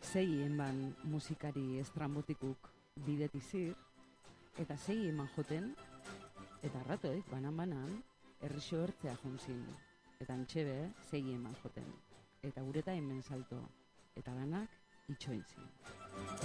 sei eman musikari estrambotikuk bidetizir, eta sei eman joten, eta ratoik banan-banan errixo ertzea jonzin, eta antxebe sei eman joten, eta ureta hemen salto, eta danak itxoin zin.